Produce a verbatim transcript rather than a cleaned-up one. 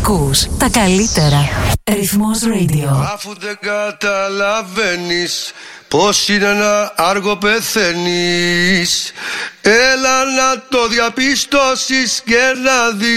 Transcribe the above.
Ακούς τα καλύτερα. Ρυθμός Radio. Αφού δεν καταλαβαίνεις πως είναι ένα άργο πεθαίνεις, έλα να το διαπιστώσεις και να δεις